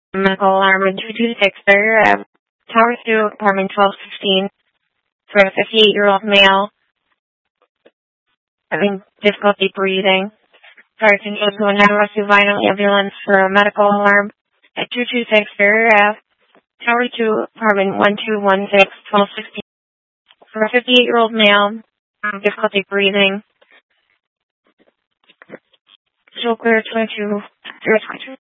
Medical alarm in 226 there. Tower 2, apartment 1216 for a 58-year-old male having difficulty breathing. Sergeant goes to a non-rescue violent ambulance for a medical alarm at 226 there. Tower 2, apartment 1216, 1216 for a 58-year-old male having difficulty breathing. Still clear 22.